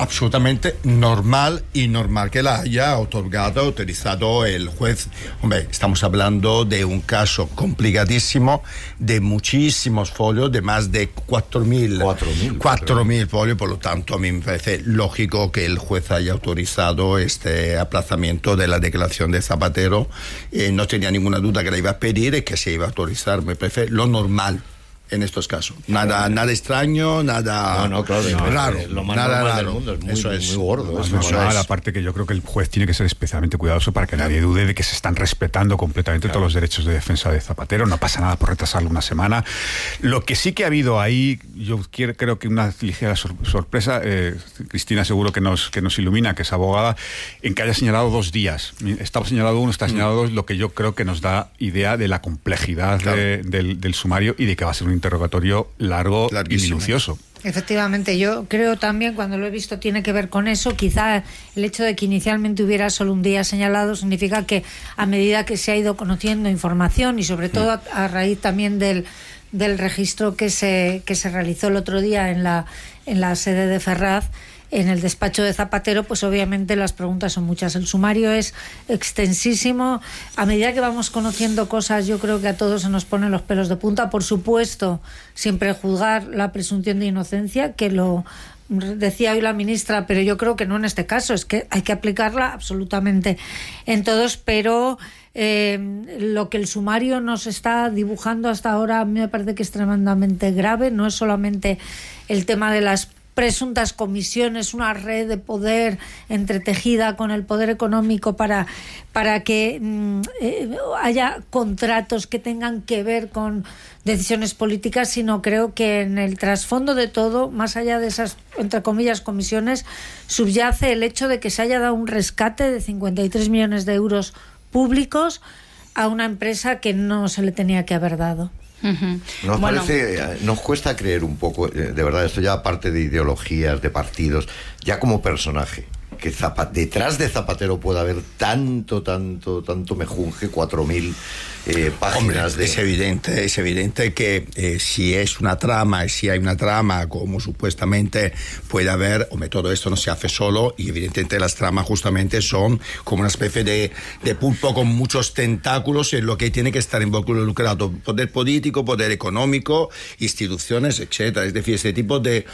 absolutamente normal y normal que la haya autorizado el juez. Hombre, estamos hablando de un caso complicadísimo, de muchísimos folios, de más de 4.000 folios, por lo tanto a mí me parece lógico que el juez haya autorizado este aplazamiento de la declaración de Zapatero. No tenía ninguna duda que la iba a pedir y que se iba a autorizar, me parece lo normal en estos casos. Nada extraño, nada raro. Lo más nada normal raro. del mundo, es muy, Eso es muy gordo. Es normal, aparte que yo creo que el juez tiene que ser especialmente cuidadoso para que nadie dude de que se están respetando completamente todos los derechos de defensa de Zapatero. No pasa nada por retrasarlo una semana. Lo que sí que ha habido ahí, yo creo que una ligera sorpresa, Cristina seguro que nos ilumina, que es abogada, en que haya señalado 2 días. Estaba señalado 1, está señalado 2, lo que yo creo que nos da idea de la complejidad del sumario y de que va a ser un interrogatorio largo y minucioso. Efectivamente, yo creo también, cuando lo he visto, tiene que ver con eso. Quizá el hecho de que inicialmente hubiera solo un día señalado significa que a medida que se ha ido conociendo información y sobre todo a raíz también del registro que se realizó el otro día en la sede de Ferraz, en el despacho de Zapatero, pues obviamente las preguntas son muchas. El sumario es extensísimo. A medida que vamos conociendo cosas, yo creo que a todos se nos ponen los pelos de punta. Por supuesto, siempre juzgar la presunción de inocencia, que lo decía hoy la ministra, pero yo creo que no en este caso. Es que hay que aplicarla absolutamente en todos, pero lo que el sumario nos está dibujando hasta ahora a mí me parece que es tremendamente grave. No es solamente el tema de las presuntas comisiones, una red de poder entretejida con el poder económico para que haya contratos que tengan que ver con decisiones políticas, sino creo que en el trasfondo de todo, más allá de esas, entre comillas, comisiones, subyace el hecho de que se haya dado un rescate de 53 millones de euros públicos a una empresa que no se le tenía que haber dado. Nos parece, nos cuesta creer un poco, de verdad, esto ya aparte de ideologías, de partidos, ya como personaje, que detrás de Zapatero puede haber tanto mejunje, 4.000 páginas. Hombre, es evidente que si hay una trama, como supuestamente puede haber, todo esto no se hace solo, y evidentemente las tramas justamente son como una especie de pulpo con muchos tentáculos en lo que tiene que estar involucrado poder político, poder económico, instituciones, etcétera. Es decir, este tipo de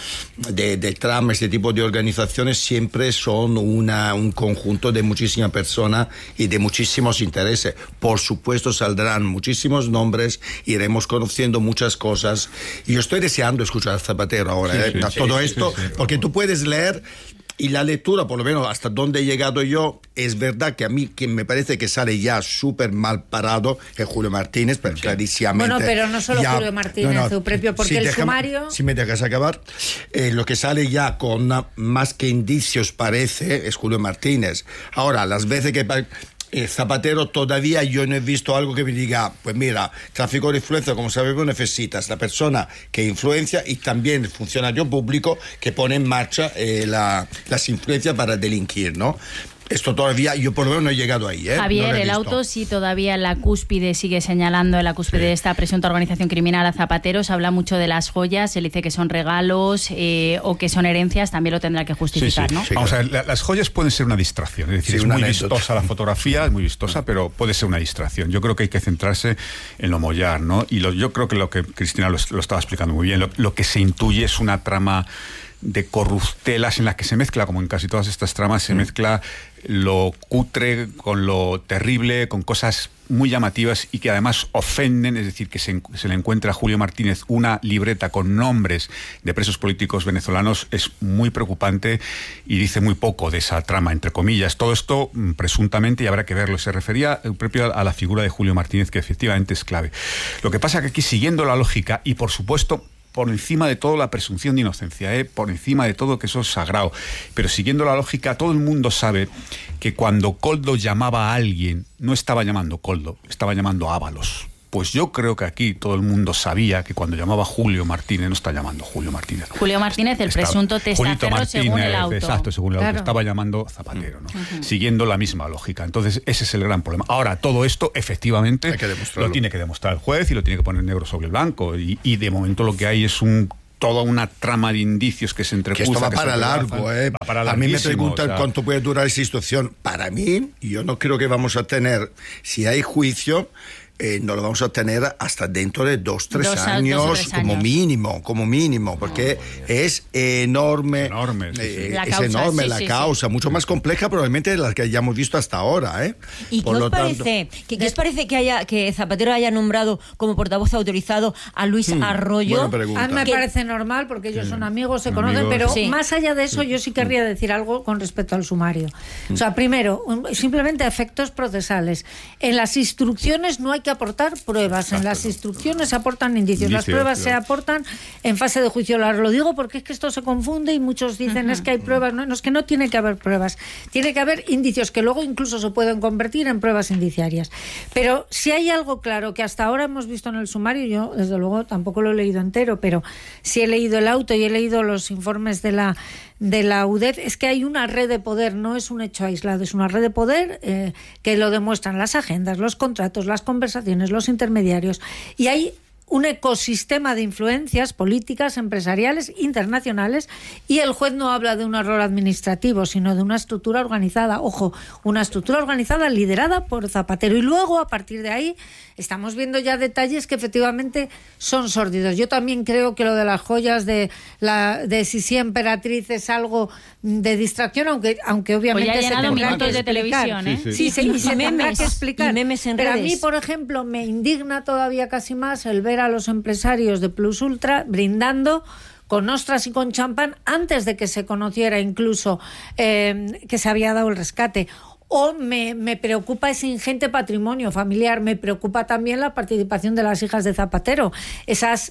tramas, este tipo de organizaciones siempre son un conjunto de muchísimas personas y de muchísimos intereses. Por supuesto saldrán muchísimos nombres, iremos conociendo muchas cosas, y yo estoy deseando escuchar a Zapatero ahora, todo esto, porque tú puedes leer, y la lectura, por lo menos hasta donde he llegado yo, es verdad que a mí que me parece que sale ya súper mal parado es Julio Martínez, pero clarísimamente. Bueno, pero no solo Julio Martínez, Eupropio, porque el sumario... Si me dejas acabar, lo que sale ya con más que indicios parece es Julio Martínez. Ahora, las veces que... Zapatero todavía yo no he visto algo que me diga, pues mira, tráfico de influencia, como sabemos, necesitas la persona que influencia y también el funcionario público que pone en marcha las influencias para delinquir, ¿no? Esto todavía, yo por lo menos no he llegado ahí, Javier, no el auto sí todavía en la cúspide sigue señalando, en la cúspide de esta presunta organización criminal a Zapatero. Se habla mucho de las joyas, se dice que son regalos o que son herencias, también lo tendrá que justificar, ¿no? Sí, vamos a ver, las joyas pueden ser una distracción, es decir, es muy vistosa la fotografía, es muy vistosa, pero puede ser una distracción. Yo creo que hay que centrarse en lo mollar, ¿no? Y yo creo que lo que Cristina lo estaba explicando muy bien, lo que se intuye es una trama de corruptelas en la que se mezcla, como en casi todas estas tramas, se mezcla lo cutre con lo terrible, con cosas muy llamativas y que además ofenden. Es decir, que se le encuentra a Julio Martínez una libreta con nombres de presos políticos venezolanos, es muy preocupante y dice muy poco de esa trama, entre comillas. Todo esto presuntamente, y habrá que verlo, se refería propio a la figura de Julio Martínez, que efectivamente es clave. Lo que pasa que aquí, siguiendo la lógica y por supuesto por encima de todo la presunción de inocencia, por encima de todo, que eso es sagrado, pero siguiendo la lógica, todo el mundo sabe que cuando Koldo llamaba a alguien, no estaba llamando Koldo, estaba llamando Ábalos. Pues yo creo que aquí todo el mundo sabía que cuando llamaba Julio Martínez, no está llamando Julio Martínez. Julio Martínez, el presunto testaferro según el auto. Exacto, según el auto. Estaba llamando Zapatero, ¿no? Siguiendo la misma lógica. Entonces, ese es el gran problema. Ahora, todo esto, efectivamente, lo tiene que demostrar el juez y lo tiene que poner negro sobre blanco. Y de momento lo que hay es un toda una trama de indicios que se entrecruza. Que esto va para largo, ¿eh? A mí me preguntan cuánto puede durar esa instrucción. Para mí, yo no creo que vamos a tener, si hay juicio, no lo vamos a tener hasta dentro de 2-3 años, como mínimo, porque es enorme. Es enorme la causa, mucho más compleja probablemente de la que hayamos visto hasta ahora, ¿eh? ¿Y qué os parece? ¿Qué os parece que Zapatero haya nombrado como portavoz autorizado a Luis Arroyo? A mí me parece normal, porque ellos son amigos, se conocen, pero más allá de eso, yo sí querría decir algo con respecto al sumario. O sea, primero, simplemente efectos procesales. En las instrucciones no hay que aportar pruebas. En las instrucciones se aportan indicios. Las pruebas se aportan en fase de juicio oral. Lo digo porque es que esto se confunde y muchos dicen es que hay pruebas. No, es que no tiene que haber pruebas. Tiene que haber indicios que luego incluso se pueden convertir en pruebas indiciarias. Pero si hay algo claro que hasta ahora hemos visto en el sumario, yo desde luego tampoco lo he leído entero, pero sí he leído el auto y he leído los informes de la UDEF, es que hay una red de poder, no es un hecho aislado, es una red de poder que lo demuestran las agendas, los contratos, las conversaciones, los intermediarios, y hay un ecosistema de influencias políticas, empresariales, internacionales, y el juez no habla de un error administrativo, sino de una estructura organizada. Ojo, una estructura organizada liderada por Zapatero. Y luego, a partir de ahí, estamos viendo ya detalles que efectivamente son sórdidos. Yo también creo que lo de las joyas de Sisi Emperatriz es algo de distracción, aunque obviamente pues ya se tendrá minutos de televisión, ¿eh? Sí, y se tendrá que explicar. Y memes en Pero redes. a mí, por ejemplo, me indigna todavía casi más el ver a los empresarios de Plus Ultra brindando con ostras y con champán antes de que se conociera incluso que se había dado el rescate. O me preocupa ese ingente patrimonio familiar, me preocupa también la participación de las hijas de Zapatero, esas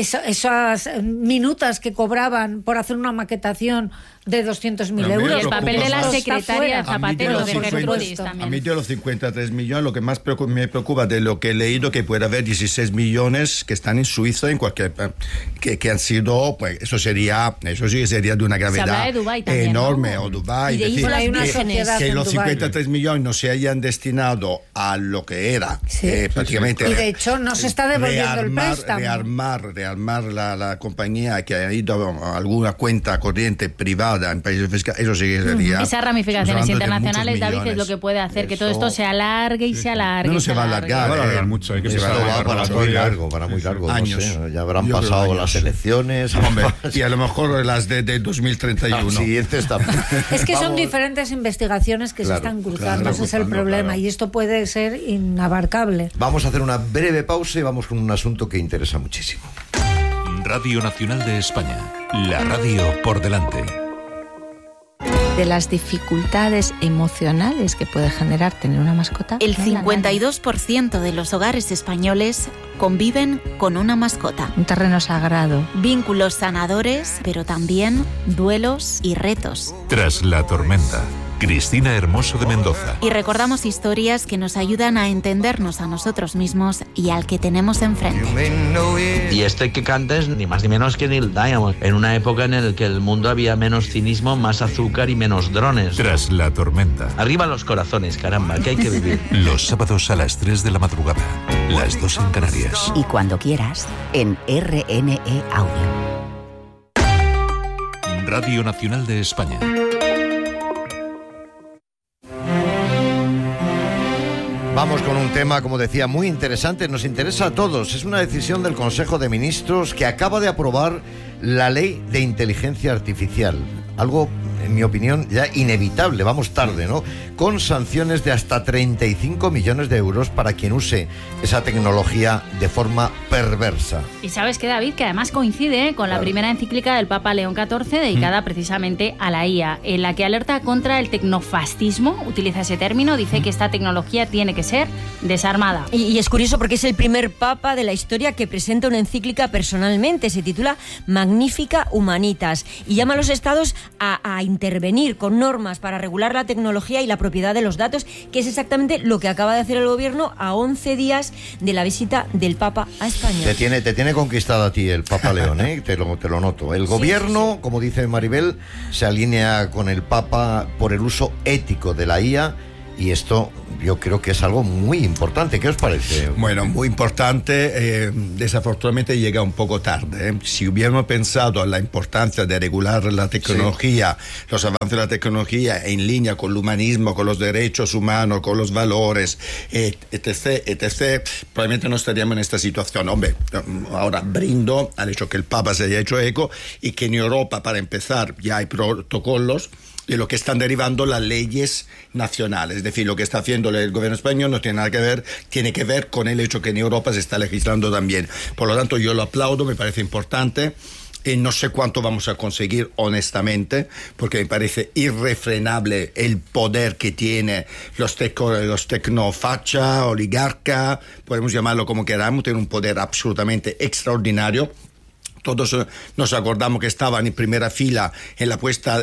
minutas que cobraban por hacer una maquetación de 200.000 euros. Y el papel de la secretaria Zapatero, de Gertrudis también. A mí de los 53 millones, lo que más me preocupa de lo que he leído, que puede haber 16 millones que están en Suiza, en cualquier que han sido, pues eso sí que sería de una gravedad de Dubái también, enorme, ¿no? o Dubái. Y de ahí hay una que los 53 millones no se hayan destinado a lo que era prácticamente. Y de hecho no se está devolviendo el préstamo. Rearmar la compañía, que ha ido a alguna cuenta corriente privada en países fiscales, eso sí que sería. Esas ramificaciones internacionales, David, es lo que puede hacer que todo esto se alargue y se alargue. No se va a alargar. Va a alargar mucho. Hay que Eso va para muy largo. Años. No sé, ya habrán pasado las elecciones. Hombre, y a lo mejor las de 2031. Siguientes también. Es que son diferentes investigaciones que se están cruzando, ese es el problema, y esto puede ser inabarcable. Vamos a hacer una breve pausa y vamos con un asunto que interesa muchísimo. Radio Nacional de España, la radio por delante. De las dificultades emocionales que puede generar tener una mascota. El 52% de los hogares españoles conviven con una mascota. Un terreno sagrado. Vínculos sanadores, pero también duelos y retos. Tras la tormenta, Cristina Hermoso de Mendoza. Y recordamos historias que nos ayudan a entendernos a nosotros mismos y al que tenemos enfrente. Y este que canta es ni más ni menos que Neil Diamond, en una época en la que el mundo había menos cinismo, más azúcar y menos drones. Tras la tormenta. Arriba los corazones, caramba, que hay que vivir. Los sábados a las 3 de la madrugada, las 2 en Canarias. Y cuando quieras, en RNE Audio. Radio Nacional de España. Vamos con un tema, como decía, muy interesante. Nos interesa a todos. Es una decisión del Consejo de Ministros que acaba de aprobar la Ley de Inteligencia Artificial. Algo, en mi opinión, ya inevitable. Vamos tarde, ¿no? Con sanciones de hasta 35 millones de euros para quien use esa tecnología de forma perversa. Y sabes que, David, que además coincide con la primera encíclica del Papa León XIV dedicada precisamente a la IA, en la que alerta contra el tecnofascismo, utiliza ese término, dice que esta tecnología tiene que ser desarmada. Y es curioso porque es el primer papa de la historia que presenta una encíclica personalmente, se titula Magnifica Humanitas, y llama a los estados a intervenir con normas para regular la tecnología y la propiedad de los datos, que es exactamente lo que acaba de hacer el gobierno a 11 días de la visita del Papa a España. Te tiene conquistado a ti el Papa León, ¿eh? te lo noto. El gobierno, como dice Maribel, se alinea con el Papa por el uso ético de la IA Y esto yo creo que es algo muy importante. ¿Qué os parece? Bueno, muy importante. Desafortunadamente llega un poco tarde. Si hubiéramos pensado en la importancia de regular la tecnología, los avances de la tecnología en línea con el humanismo, con los derechos humanos, con los valores, etc., probablemente no estaríamos en esta situación. Hombre, ahora brindo al hecho que el Papa se haya hecho eco y que en Europa, para empezar, ya hay protocolos de lo que están derivando las leyes nacionales. Es decir, lo que está haciendo el gobierno español no tiene nada que ver, tiene que ver con el hecho que en Europa se está legislando también. Por lo tanto, yo lo aplaudo, me parece importante. No sé cuánto vamos a conseguir, honestamente, porque me parece irrefrenable el poder que tiene los tecnofacha, oligarca, podemos llamarlo como queramos, tiene un poder absolutamente extraordinario. Todos nos acordamos que estaban en primera fila en la puesta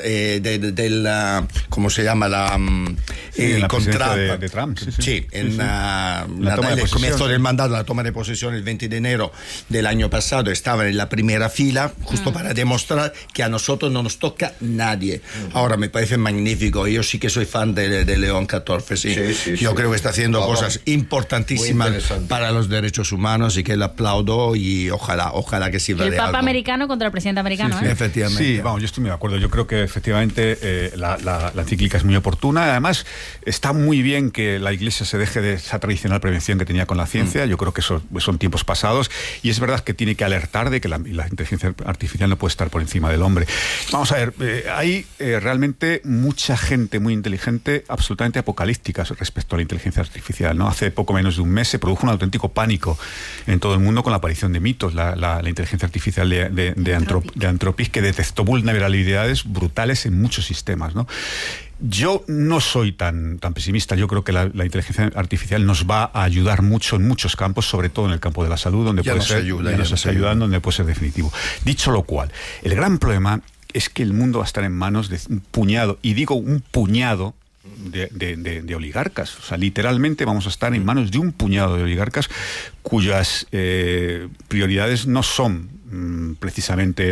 ¿cómo se llama? La contrato de Trump. Sí, en el comienzo del mandato, la toma de posesión el 20 de enero del año pasado, estaban en la primera fila, justo para demostrar que a nosotros no nos toca nadie. Ahora, me parece magnífico. Yo sí que soy fan de León XIV, Yo creo que está haciendo cosas importantísimas para los derechos humanos y que le aplaudo y ojalá que sirva de algo. Papa americano contra el presidente americano. Sí, efectivamente. Sí, vamos, yo estoy muy de acuerdo. Yo creo que efectivamente la encíclica es muy oportuna. Además, está muy bien que la Iglesia se deje de esa tradicional prevención que tenía con la ciencia. Yo creo que eso son tiempos pasados. Y es verdad que tiene que alertar de que la inteligencia artificial no puede estar por encima del hombre. Vamos a ver, hay realmente mucha gente muy inteligente, absolutamente apocalíptica respecto a la inteligencia artificial, ¿no? Hace poco menos de un mes se produjo un auténtico pánico en todo el mundo con la aparición de mitos. La inteligencia artificial de Anthropic, que detectó vulnerabilidades brutales en muchos sistemas, ¿no? Yo no soy tan pesimista. Yo creo que la inteligencia artificial nos va a ayudar mucho en muchos campos, sobre todo en el campo de la salud, donde puede ser donde puede ser definitivo. Dicho lo cual, el gran problema es que el mundo va a estar en manos de un puñado, y digo un puñado, de oligarcas. O sea, literalmente vamos a estar en manos de un puñado de oligarcas cuyas prioridades no son precisamente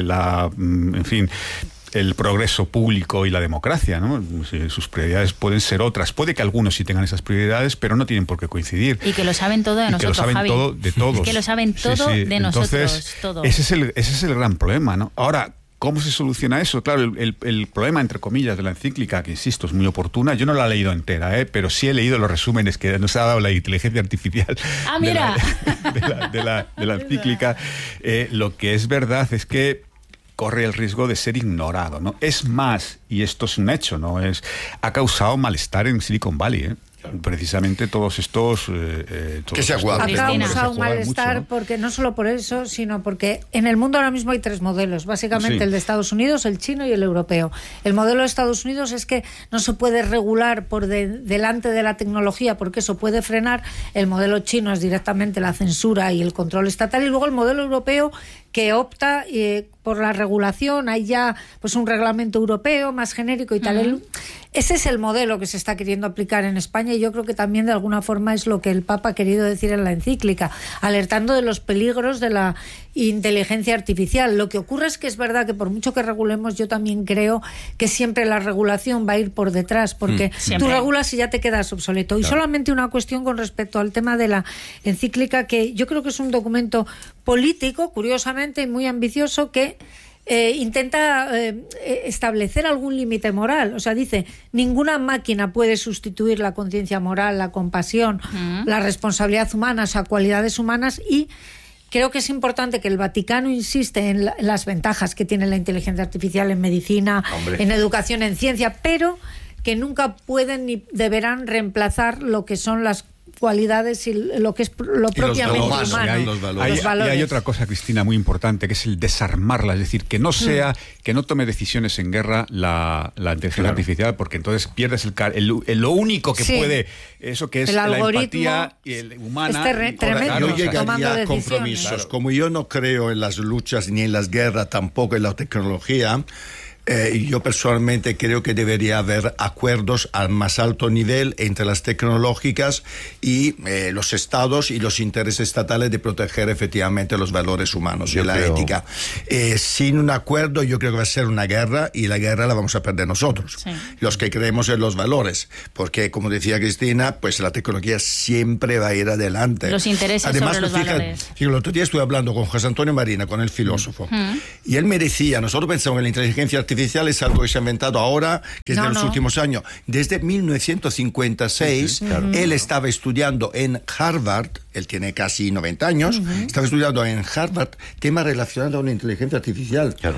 el progreso público y la democracia, ¿no? Sus prioridades pueden ser otras. Puede que algunos sí tengan esas prioridades, pero no tienen por qué coincidir. Y que lo saben todo de nosotros, Javi. Que lo saben todo de todos. Es que lo saben todo de nosotros. Entonces, todo. Ese es el gran problema, ¿no? Ahora, ¿cómo se soluciona eso? Claro, el problema, entre comillas, de la encíclica, que insisto, es muy oportuna. Yo no la he leído entera, pero sí he leído los resúmenes que nos ha dado la inteligencia artificial de la encíclica. Lo que es verdad es que corre el riesgo de ser ignorado, ¿no? Es más, y esto es un hecho, ¿no? Ha causado malestar en Silicon Valley, precisamente todos estos que se aguantan. Ha causado un malestar, ¿no? Porque no solo por eso, sino porque en el mundo ahora mismo hay tres modelos, básicamente el de Estados Unidos, el chino y el europeo. El modelo de Estados Unidos es que no se puede regular por delante de la tecnología, porque eso puede frenar. El modelo chino es directamente la censura y el control estatal, y luego el modelo europeo, que opta por la regulación. Hay ya pues un reglamento europeo más genérico y tal. Ese es el modelo que se está queriendo aplicar en España, y yo creo que también de alguna forma es lo que el Papa ha querido decir en la encíclica, alertando de los peligros de la inteligencia artificial. Lo que ocurre es que es verdad que por mucho que regulemos, yo también creo que siempre la regulación va a ir por detrás, porque tú regulas y ya te quedas obsoleto. Y solamente una cuestión con respecto al tema de la encíclica, que yo creo que es un documento político, curiosamente, muy ambicioso, que intenta establecer algún límite moral. O sea, dice, ninguna máquina puede sustituir la conciencia moral, la compasión, la responsabilidad humana, o sea, cualidades humanas. Y creo que es importante que el Vaticano insiste en las ventajas que tiene la inteligencia artificial en medicina, en educación, en ciencia, pero que nunca pueden ni deberán reemplazar lo que son las cualidades y lo que es lo propiamente humano. Y hay otra cosa, Cristina, muy importante, que es el desarmarla, es decir, que no que no tome decisiones en guerra la inteligencia artificial, porque entonces pierdes lo único que puede, eso que es la empatía humana. Yo llegaría a compromisos. Como yo no creo en las luchas ni en las guerras, tampoco en la tecnología, Yo personalmente creo que debería haber acuerdos al más alto nivel entre las tecnológicas y los estados y los intereses estatales de proteger efectivamente los valores humanos y la ética. Sin un acuerdo yo creo que va a ser una guerra, y la guerra la vamos a perder nosotros, los que creemos en los valores, porque como decía Cristina, pues la tecnología siempre va a ir adelante. Los intereses además, sobre los valores. El otro día estuve hablando con José Antonio Marina, con el filósofo, y él me decía, nosotros pensamos que la inteligencia artificial es algo que se ha inventado ahora, que es de los últimos años. Desde 1956, él estaba estudiando en Harvard, él tiene casi 90 años, estaba estudiando en Harvard temas relacionados con la inteligencia artificial. Claro.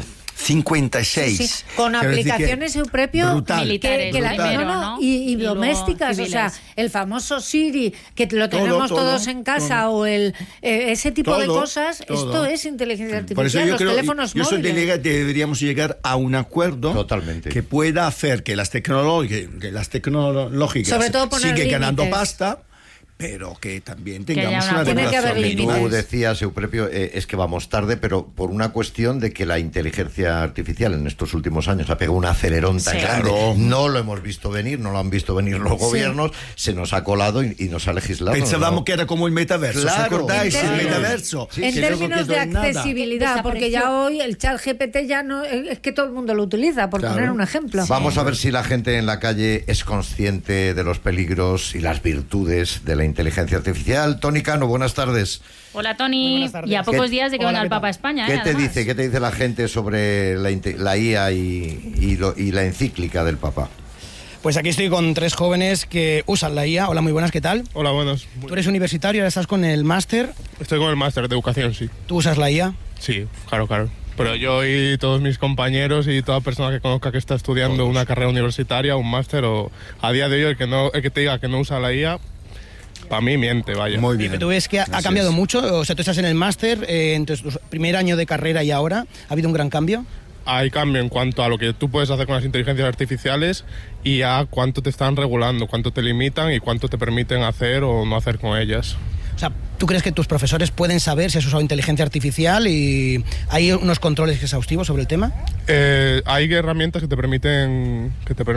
56. Con aplicaciones militares y domésticas, o sea, el famoso Siri, que lo tenemos todos en casa, o ese tipo de cosas, esto es inteligencia artificial. Por eso yo los creo, teléfonos móviles. Deberíamos llegar a un acuerdo que pueda hacer que las tecnológicas sobre todo sigan ganando pasta, pero que también tengamos una regulación. Tú decías, Euprepio, es que vamos tarde, pero por una cuestión de que la inteligencia artificial en estos últimos años ha pegado un acelerón tan grande. No lo hemos visto venir, no lo han visto venir los gobiernos, se nos ha colado y nos ha legislado. Pensábamos que era como el metaverso, ¿os acordáis? El metaverso. En términos de accesibilidad, porque ya hoy el ChatGPT ya no es que todo el mundo lo utiliza, por poner un ejemplo. Vamos a ver si la gente en la calle es consciente de los peligros y las virtudes de la inteligencia artificial. Tony Cano, buenas tardes. Hola, Tony. Y a pocos días de que venga el Papa a España. ¿Qué te dice la gente sobre la IA y la encíclica del Papa? Pues aquí estoy con 3 jóvenes que usan la IA. Hola, muy buenas, ¿qué tal? Hola, buenos. Tú eres universitario, ahora estás con el máster. Estoy con el máster de educación, sí. ¿Tú usas la IA? Sí, claro. Pero yo y todos mis compañeros y toda persona que conozca que está estudiando una carrera universitaria, un máster, o a día de hoy el que te diga que no usa la IA, para mí miente, vaya. Muy bien. ¿Tú ves que ha cambiado mucho? O sea, tú estás en el máster, entonces tu primer año de carrera y ahora, ¿ha habido un gran cambio? Hay cambio en cuanto a lo que tú puedes hacer con las inteligencias artificiales y a cuánto te están regulando, cuánto te limitan y cuánto te permiten hacer o no hacer con ellas. O sea, ¿tú crees que tus profesores pueden saber si has usado inteligencia artificial y hay unos controles exhaustivos sobre el tema? Hay herramientas que te permiten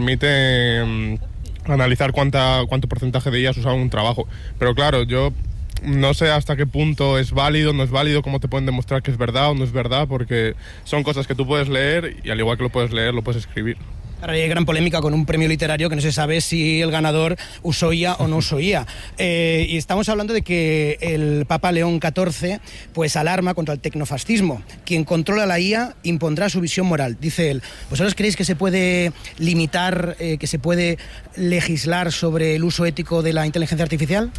analizar cuánto porcentaje de ellas has usado en un trabajo. Pero claro, yo no sé hasta qué punto es válido, no es válido, cómo te pueden demostrar que es verdad o no es verdad, porque son cosas que tú puedes leer y al igual que lo puedes leer, lo puedes escribir. Ahora hay gran polémica con un premio literario que no se sabe si el ganador usó IA o no usó IA. Y estamos hablando de que el Papa León XIV pues alarma contra el tecnofascismo. Quien controla la IA impondrá su visión moral, dice él. ¿Vosotros creéis que se puede limitar, que se puede legislar sobre el uso ético de la inteligencia artificial?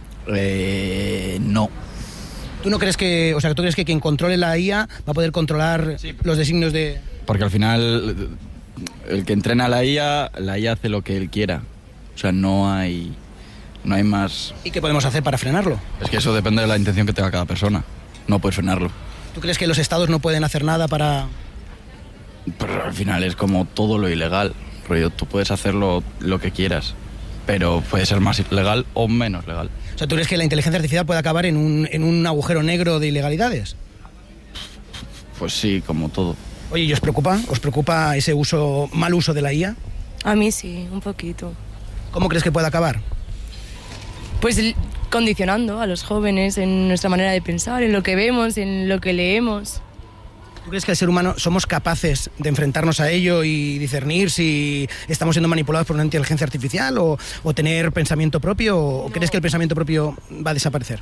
No. ¿Tú no crees que, tú crees que quien controle la IA va a poder controlar los designios de...? Porque al final el que entrena la IA hace lo que él quiera. O sea, no hay más... ¿Y qué podemos hacer para frenarlo? Es que eso depende de la intención que tenga cada persona. No puedes frenarlo. ¿Tú crees que los estados no pueden hacer nada para...? Pero al final es como todo lo ilegal. Rollo, tú puedes hacerlo lo que quieras, pero puede ser más legal o menos legal. O sea, ¿tú crees que la inteligencia artificial puede acabar en un agujero negro de ilegalidades? Pues sí, como todo. Oye, ¿y os preocupa ese mal uso de la IA? A mí sí, un poquito. ¿Cómo crees que puede acabar? Pues condicionando a los jóvenes en nuestra manera de pensar, en lo que vemos, en lo que leemos. ¿Tú crees que el ser humano somos capaces de enfrentarnos a ello y discernir si estamos siendo manipulados por una inteligencia artificial o tener pensamiento propio? ¿O crees que el pensamiento propio va a desaparecer?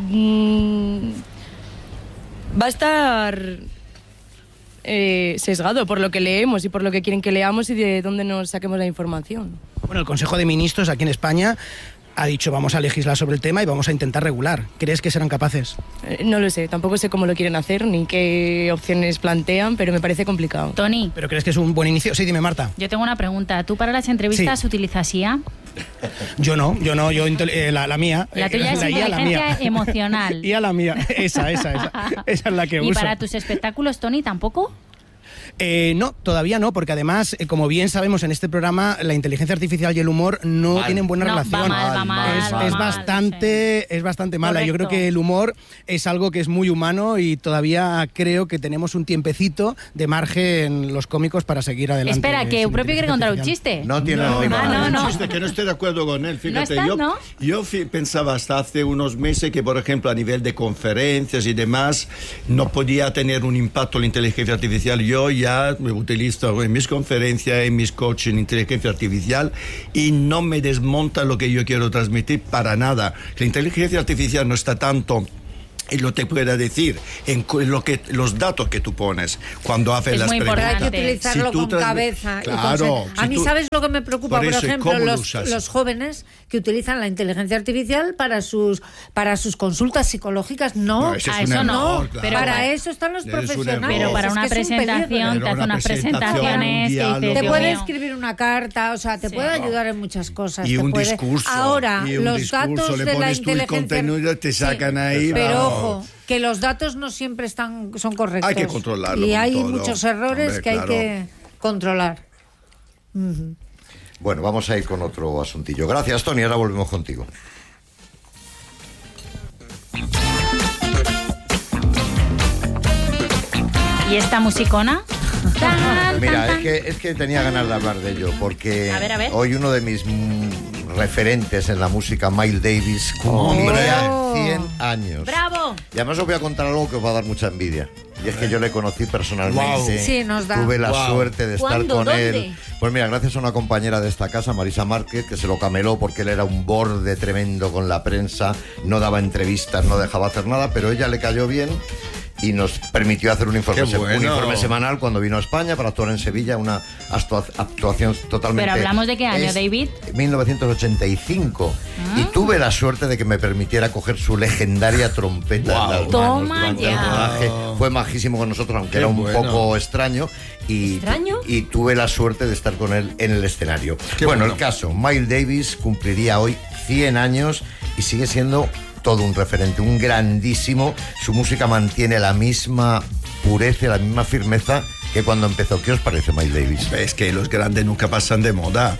Va a estar sesgado por lo que leemos y por lo que quieren que leamos y de dónde nos saquemos la información. Bueno, el Consejo de Ministros aquí en España ha dicho vamos a legislar sobre el tema y vamos a intentar regular. ¿Crees que serán capaces? No lo sé, tampoco sé cómo lo quieren hacer ni qué opciones plantean, pero me parece complicado. Tony. ¿Pero crees que es un buen inicio? Sí, dime, Marta. Yo tengo una pregunta. ¿Tú para las entrevistas utilizas IA? Yo no, la mía. La tuya es inteligencia emocional. IA la mía, esa es la que uso. ¿Y para tus espectáculos, Tony, tampoco? No, todavía no, porque además, como bien sabemos en este programa, la inteligencia artificial y el humor no tienen buena relación. Es bastante mala. Yo creo que el humor es algo que es muy humano y todavía creo que tenemos un tiempecito de margen los cómicos para seguir adelante. Espera, que Eupropio quiere contar un chiste. No tiene un chiste que no estoy de acuerdo con él. Fíjate, yo pensaba hasta hace unos meses que, por ejemplo, a nivel de conferencias y demás, no podía tener un impacto la inteligencia artificial. Yo ya utilizo en mis conferencias, en mis coaching, inteligencia artificial y no me desmonta lo que yo quiero transmitir para nada. La inteligencia artificial no está tanto en lo que te pueda decir, en lo que los datos que tú pones cuando haces las preguntas. Hay que utilizarlo con cabeza. Claro. A mí, ¿sabes lo que me preocupa? Por ejemplo, los jóvenes que utilizan la inteligencia artificial para sus consultas psicológicas. No, eso no. Pero para eso están los profesionales. Pero para una presentación, te hace unas presentaciones, te puede escribir una carta, o sea, te puede ayudar en muchas cosas. Y un discurso. Ahora, los datos de la inteligencia contenido te sacan ahí. Pero ojo, que los datos no siempre son correctos. Hay que controlarlo. Y hay muchos errores que hay que controlar. Bueno, vamos a ir con otro asuntillo. Gracias, Tony. Ahora volvemos contigo. ¿Y esta musicona? Mira, es que tenía ganas de hablar de ello, porque a ver. Hoy uno de mis referentes en la música, Miles Davis, cumplía 100 años. ¡Bravo! Y además os voy a contar algo que os va a dar mucha envidia. Y es que yo le conocí personalmente. Wow. Sí, nos da. Tuve la suerte de estar con él. ¿Dónde? Pues mira, gracias a una compañera de esta casa, Marisa Márquez, que se lo cameló porque él era un borde tremendo con la prensa, no daba entrevistas, no dejaba hacer nada, pero ella le cayó bien y nos permitió hacer un informe semanal cuando vino a España para actuar en Sevilla, una actuación totalmente... ¿Pero hablamos de qué año, David? 1985. Y tuve la suerte de que me permitiera coger su legendaria trompeta en las manos durante el rodaje. Fue majísimo con nosotros, aunque era un poco extraño. Y tuve la suerte de estar con él en el escenario. El caso, Miles Davis cumpliría hoy 100 años y sigue siendo todo un referente, un grandísimo. Su música mantiene la misma pureza, la misma firmeza que cuando empezó. ¿Qué os parece Miles Davis? Es que los grandes nunca pasan de moda.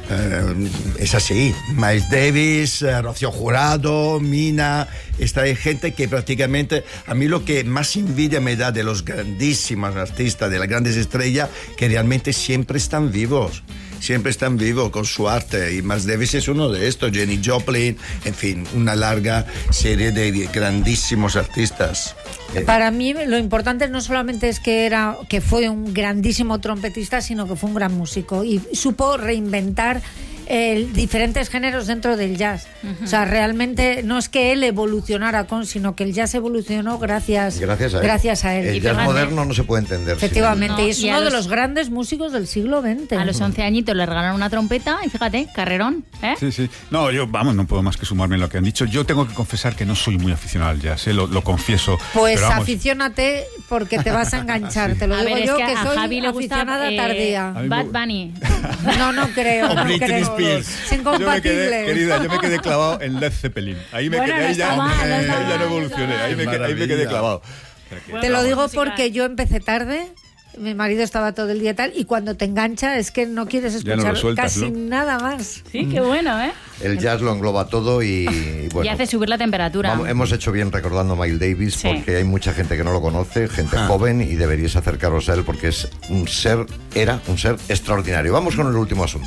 Es así. Miles Davis, Rocío Jurado, Mina, esta gente que prácticamente, a mí lo que más envidia me da de los grandísimos artistas, de las grandes estrellas, que realmente siempre están vivos con su arte, y Miles Davis es uno de estos, Jenny Joplin, en fin, una larga serie de grandísimos artistas. Para mí lo importante no solamente es que fue un grandísimo trompetista, sino que fue un gran músico y supo reinventar diferentes géneros dentro del jazz. O sea, realmente no es que él evolucionara sino que el jazz evolucionó gracias a él. El jazz moderno no se puede entender. Efectivamente, y es uno de los grandes músicos del siglo XX. A los 11 añitos le regalaron una trompeta y fíjate, carrerón. Sí. No, yo, no puedo más que sumarme en lo que han dicho. Yo tengo que confesar que no soy muy aficionado al jazz, lo confieso. Pues aficiónate porque te vas a enganchar. Te lo digo yo, que soy Javi le gusta, aficionada tardía. Bad Bunny. No creo. Es incompatible. Querida, yo me quedé clavado en Led Zeppelin. Ahí me quedé, ya no evolucioné. Ahí me quedé clavado. Te lo digo porque yo empecé tarde. Mi marido estaba todo el día tal, y cuando te engancha es que no quieres escuchar casi nada más. Sí, qué bueno, El jazz lo engloba todo y bueno. Y hace subir la temperatura. Hemos hecho bien recordando a Miles Davis, porque hay mucha gente que no lo conoce, gente joven, y deberíais acercaros a él porque era un ser extraordinario. Vamos con el último asunto.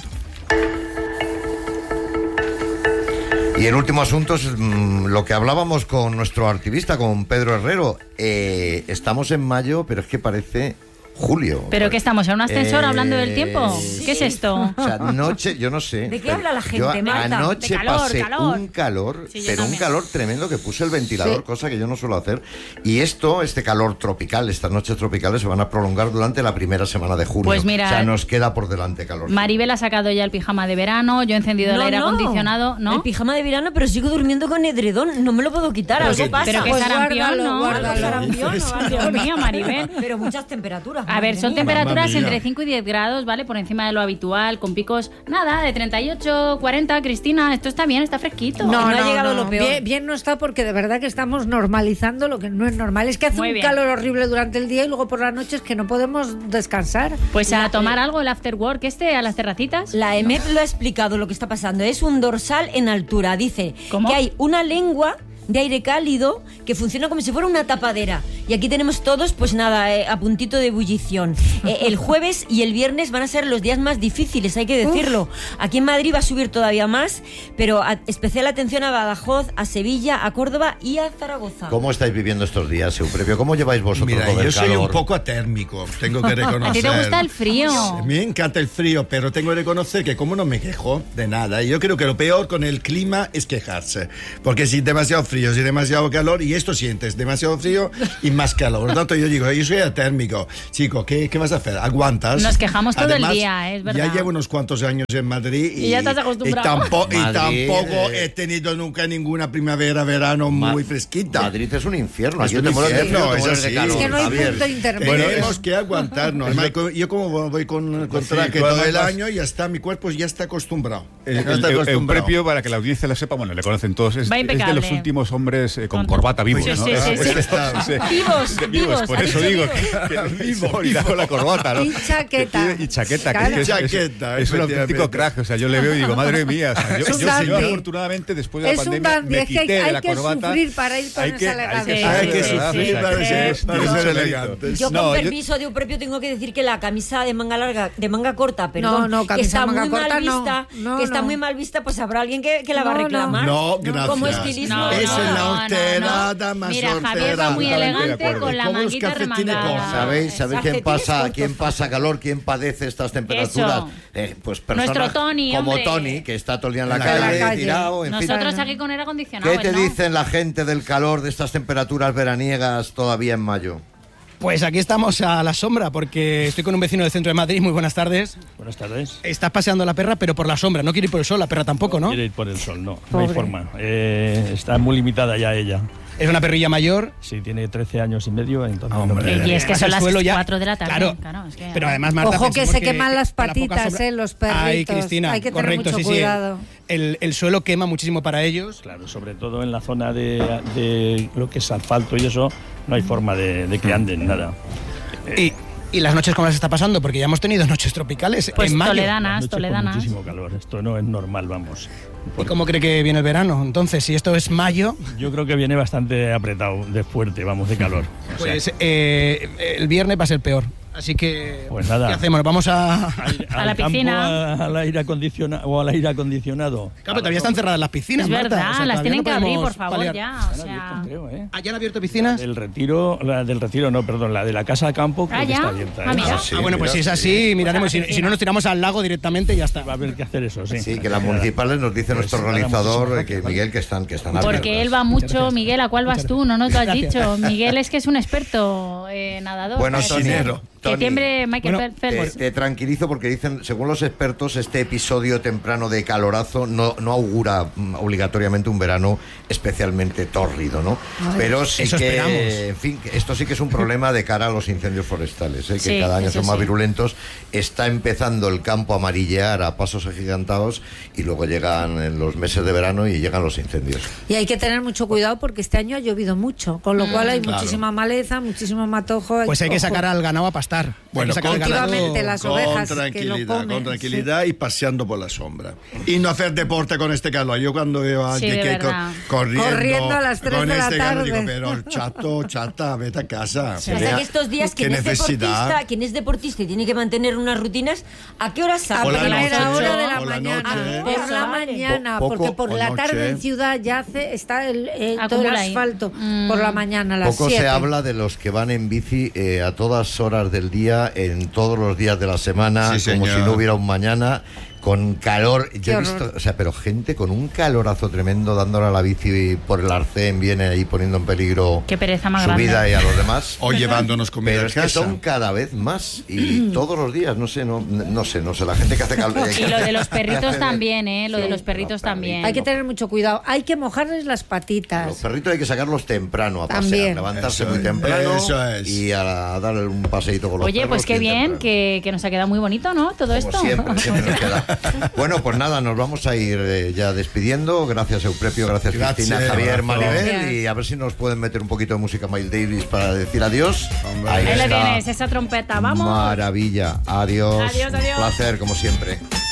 Y el último asunto es lo que hablábamos con nuestro activista, con Pedro Herrero. Estamos en mayo, pero es que parece julio. ¿Pero qué estamos? ¿En un ascensor hablando del tiempo? ¿Qué es esto? O sea, anoche, yo no sé. ¿De qué habla la gente, Marta? Anoche pasé un calor, pero un calor tremendo, que puse el ventilador, cosa que yo no suelo hacer. Y este calor tropical, estas noches tropicales se van a prolongar durante la primera semana de junio. Pues mira, o sea, nos queda por delante calor. Maribel ha sacado ya el pijama de verano, yo he encendido el aire acondicionado. ¿No? El pijama de verano, pero sigo durmiendo con edredón, no me lo puedo quitar, algo pasa. Pero que sarampión, ¿no? Sarampión, Dios mío, Maribel. Pero muchas temperaturas. A ver, son temperaturas entre 5 y 10 grados, ¿vale? Por encima de lo habitual, con picos, nada, de 38, 40, Cristina, esto está bien, está fresquito. No ha llegado lo peor. Bien no está, porque de verdad que estamos normalizando lo que no es normal. Es que hace un calor horrible durante el día y luego por la noche es que no podemos descansar. Pues a tomar algo, el after work a las terracitas. La EMET lo ha explicado lo que está pasando. Es un dorsal en altura. Dice que hay una lengua de aire cálido que funciona como si fuera una tapadera. Y aquí tenemos todos, pues nada, a puntito de ebullición. El jueves y el viernes van a ser los días más difíciles, hay que decirlo. Aquí en Madrid va a subir todavía más, pero especial atención a Badajoz, a Sevilla, a Córdoba y a Zaragoza. ¿Cómo estáis viviendo estos días, Eusebio? ¿Cómo lleváis vosotros Mira, todo el yo soy calor? un poco atérmico, tengo que reconocer. ¿A ti te gusta el frío? Me encanta el frío, pero tengo que reconocer que como no me quejo de nada, yo creo que lo peor con el clima es quejarse. Porque si demasiado frío, si demasiado calor, y esto sientes demasiado frío y más calor. Por lo tanto, yo digo, yo soy atérmico. Chico, ¿qué vas a hacer? ¿Aguantas? Nos quejamos todo Además, el día, es verdad. Ya llevo unos cuantos años en Madrid y ya estás acostumbrado. Y tampoco he tenido nunca ninguna primavera, verano muy fresquita. Madrid es un infierno. Es Aquí un te mueres de frío, infierno, te es mueres de así. calor. Es que no hay Javier. punto intermedio. Tenemos que aguantarnos. Además, yo como voy con traje todo el año, ya está, mi cuerpo ya está acostumbrado. Eusebio, para que la audiencia lo sepa, bueno, le conocen todos, es de los últimos hombres con corbata vivos, sí, ¿no? sí, Vivos. Por eso digo que con la corbata, ¿no? Y chaqueta. Y chaqueta, Claro. es un auténtico crack. O sea, yo le veo y digo, madre mía. O sea, yo afortunadamente, después de la pandemia, me quité de la corbata. Hay que sufrir para ir con esa elegancia. Hay que sufrir para ser elegantes. Yo, con permiso de Eusebio, tengo que decir que la camisa de manga larga, de manga corta, perdón, que está muy mal vista, está muy mal vista, pues habrá alguien que la va a reclamar. No, gracias. Como estilismo. Esa es la horterada más Mira, hortera. Javier va muy elegante con la manguita remangada. ¿Sabéis quién pasa calor, quién padece estas temperaturas? Pues personas Nuestro Tony, como hombre. Tony, que está todo el día en la calle, tirado, en fin. Nosotros aquí con aire acondicionado. ¿Qué te dicen la gente del calor de estas temperaturas veraniegas todavía en mayo? Pues aquí estamos a la sombra, porque estoy con un vecino del centro de Madrid. Muy buenas tardes. Buenas tardes. Estás paseando la perra, pero por la sombra. No quiere ir por el sol, la perra tampoco, ¿no? No quiere ir por el sol, no hay forma. Está muy limitada ya ella. ¿Es una perrilla mayor? Sí, tiene 13 años y medio, entonces... Y es que son las 4 de la tarde. Claro, es que... Pero además, Marta, ojo que se queman las patitas, los perritos. Ay, Cristina, hay que tener correcto, mucho cuidado. El suelo quema muchísimo para ellos. Claro, sobre todo en la zona de lo que es asfalto y eso, no hay forma de que anden, nada. ¿Y las noches cómo las está pasando? Porque ya hemos tenido noches tropicales pues en mayo. Toledanas. Muchísimo calor, esto no es normal, vamos. ¿Y cómo cree que viene el verano? Entonces, si esto es mayo... Yo creo que viene bastante apretado, de fuerte, vamos, de calor. Pues el viernes va a ser peor. Así que, pues nada. ¿Qué hacemos? ¿Vamos a la piscina? Al aire acondicionado o al aire acondicionado. Claro, pero todavía están cerradas las piscinas, es verdad, Marta. O sea, las tienen que abrir, por podemos favor, paliar. ya. O sea... creo, ¿Ya han abierto piscinas? La del retiro no, perdón, la de la casa de campo creo que está abierta. Mira. Bueno, pues si es así, miraremos. Si no, nos tiramos al lago directamente y ya está. Va a haber que hacer eso, sí. Sí, que las municipales nos dice nuestro realizador, que Miguel, que están abiertas. Porque él va mucho. Miguel, ¿a cuál vas tú? No nos lo has dicho. Miguel es que es un experto nadador. Bueno, Que tiembre Michael Phelps. Te tranquilizo porque dicen, según los expertos, este episodio temprano de calorazo no augura obligatoriamente un verano especialmente tórrido, ¿no? Pero sí eso que, esperamos. en fin, esto sí que es un problema de cara a los incendios forestales, que Sí, cada año son más sí. virulentos. Está empezando el campo a amarillear a pasos agigantados y luego llegan en los meses de verano y llegan los incendios. Y hay que tener mucho cuidado porque este año ha llovido mucho, con lo cual hay muchísima maleza, muchísimo matojo. Pues hay que sacar al ganado a pastar. Bueno, efectivamente, las ovejas con que lo comen, con tranquilidad y paseando por la sombra. Y no hacer deporte con este calor. Yo cuando veo a alguien que corriendo a las 3 con de la este calor, tarde. digo, pero chata, vete a casa. O sea, que estos días quien es deportista y tiene que mantener unas rutinas, ¿a qué hora sale? A Por la primera noche, hora de la por la mañana. noche. Por la mañana, Poco porque por o la tarde noche. en ciudad ya está todo Acumula el ahí. asfalto. Por la mañana a las Poco 7. se habla de los que van en bici a todas horas del día, en todos los días de la semana, Sí, como señor. si no hubiera un mañana, con calor. Yo he visto, o sea, pero gente con un calorazo tremendo dándole a la bici por el arcén, viene ahí poniendo en peligro Qué pereza más su grande. vida y a los demás. O llevándonos comida Pero a es que casa. son cada vez más y todos los días, no sé, la gente que hace calor. Y lo de los perritos también, ¿eh? Lo de los perritos también. Hay que tener mucho cuidado. Hay que mojarles las patitas. Los perritos hay que sacarlos temprano a pasear, También. levantarse Eso muy es. temprano Eso es. y a darle un paseíto con los Oye, perros. pues qué bien, temprano. que nos ha quedado muy bonito, ¿no? Todo Como esto. siempre nos queda. Bueno, pues nada, nos vamos a ir ya despidiendo. Gracias, Euprepio, gracias Cristina, Javier, abrazo. Maribel. Gracias. Y a ver si nos pueden meter un poquito de música Miles Davis para decir adiós. Ahí le tienes, esa trompeta, vamos. Maravilla. Adiós. Adiós, adiós. Placer, como siempre.